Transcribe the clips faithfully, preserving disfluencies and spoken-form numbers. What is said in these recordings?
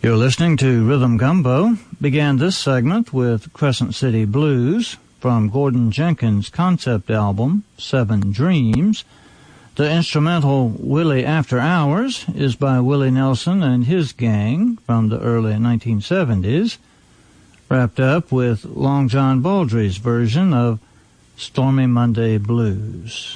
You're listening to Rhythm Gumbo. Began this segment with Crescent City Blues from Gordon Jenkins' concept album, Seven Dreams. The instrumental Willie After Hours is by Willie Nelson and his gang from the early nineteen seventies, wrapped up with Long John Baldry's version of Stormy Monday Blues.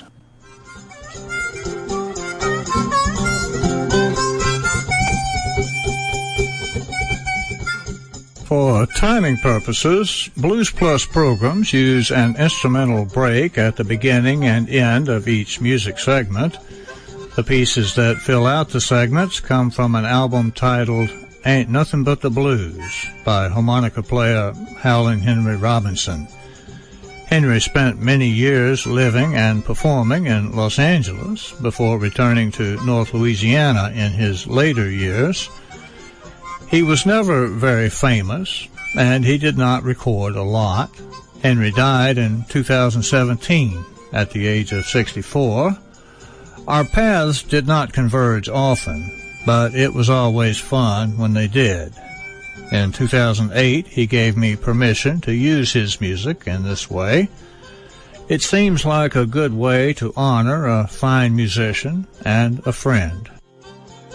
For timing purposes, Blues Plus programs use an instrumental break at the beginning and end of each music segment. The pieces that fill out the segments come from an album titled Ain't Nothing But the Blues by harmonica player Howlin' Henry Robinson. Henry spent many years living and performing in Los Angeles before returning to North Louisiana in his later years. He was never very famous, and he did not record a lot. Henry died in two thousand seventeen at the age of sixty-four. Our paths did not converge often, but it was always fun when they did. In two thousand eight, he gave me permission to use his music in this way. It seems like a good way to honor a fine musician and a friend.